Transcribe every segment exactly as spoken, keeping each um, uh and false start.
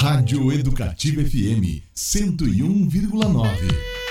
Rádio Educativa F M cento e um vírgula nove.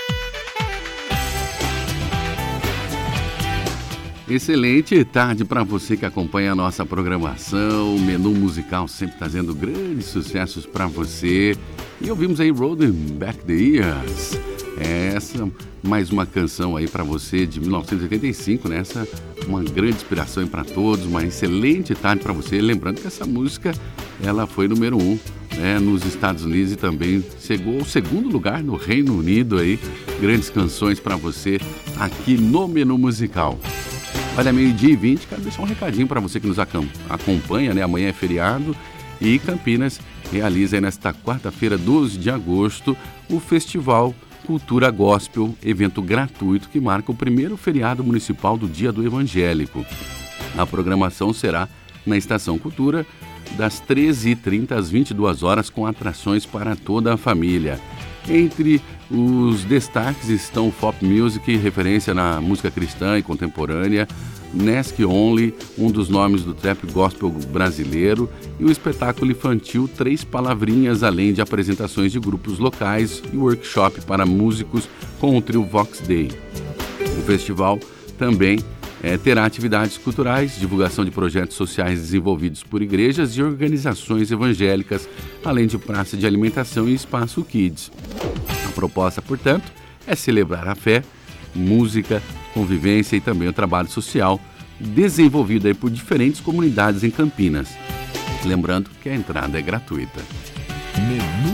Excelente tarde para você que acompanha a nossa programação. O menu musical sempre trazendo grandes sucessos para você. E ouvimos aí Rolling Back the Years. Essa, mais uma canção aí para você de mil novecentos e oitenta e cinco, né? Essa, uma grande inspiração para todos, uma excelente tarde para você. Lembrando que essa música, ela foi número um, né, nos Estados Unidos e também chegou ao segundo lugar no Reino Unido aí. Grandes canções para você aqui no menu musical. Olha, meio-dia e vinte, quero deixar um recadinho para você que nos acompanha, né? Amanhã é feriado e Campinas realiza aí nesta quarta-feira, doze de agosto, o Festival Cultura Gospel, evento gratuito que marca o primeiro feriado municipal do Dia do Evangélico. A programação será na Estação Cultura, das treze e trinta às vinte e duas horas, com atrações para toda a família. Entre os destaques estão o Pop Music, referência na música cristã e contemporânea, Nesk Only, um dos nomes do trap gospel brasileiro, e o espetáculo infantil Três Palavrinhas, além de apresentações de grupos locais e workshop para músicos com o trio Vox Day. O festival também é, terá atividades culturais, divulgação de projetos sociais desenvolvidos por igrejas e organizações evangélicas, além de praça de alimentação e espaço Kids. A proposta, portanto, é celebrar a fé, música, convivência e também o trabalho social desenvolvido aí por diferentes comunidades em Campinas. Lembrando que a entrada é gratuita. Menu